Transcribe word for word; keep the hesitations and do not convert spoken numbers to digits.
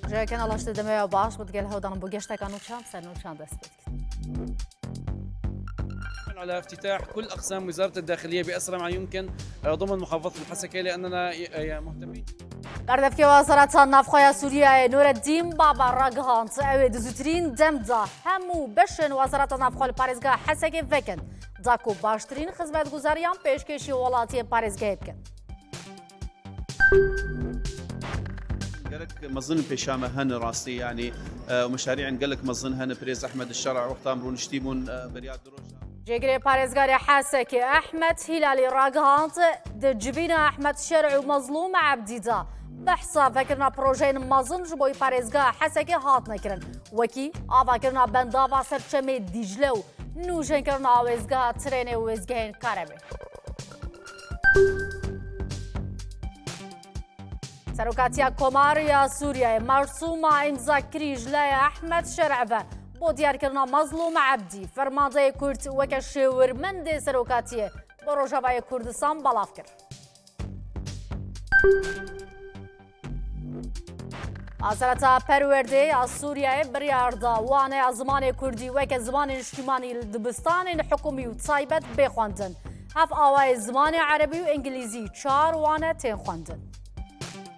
جای کن الله شده دمه باش بود گل هودان بوجشت کانو چند سنو چند دست بید. على افتتاح كل أقسام وزارة الداخلية بأسرع ما يمكن ضمن محافظة الحسكة لأننا مهتمين. بردف که وزارت نفخای سوریه نورالدین بابا رگهانت اوید زودترین دم دا همو بشن وزارت نفخال پارێزگا حسکه وکن داکو باشترین خزمەتگوزاریان پێشکەشی وڵاتی پارێزگای بکەن. قالك مظن بيشامه هن راسي يعني ومشاريع قالك مظن هن بريز احمد الشرع وقتها مرون شتيمون برياد دروشا جيجري باريزغاري حاسكي احمد هلالي راغهانت دجبينا احمد شرع ومظلوم عبدي دا بحثا فكرنا بروجين مظن جبوي باريزغا حاسكي هات نكرن وكي آفا كرنا بندافا سرچمي ديجلو نوجين كرنا ويزغا تريني ويزغين كاربي. سروکاتیا کۆماریە سووریای مەرسوومە ئیمزاکری ژلای ئەحمەد شەرعبە بۆ دیارکردنا مەزلوم عەبدی فەرماندەی کورد وەکە شێورمەندێ سەرۆکاتیە بۆ ڕۆژاوای کوردستان بەڵاو کرد. ئاسەرەتا پەروەردەی ئا سووریای بڕیاردا وانەیە زمانی کوردی وەکە زمانی نیشتیمانی دبستانی حکومی و تایبەت بێخواندن هەف ئاوای زمانی عەرەبی و ئینگلیزی چار وانە تێن خواندن.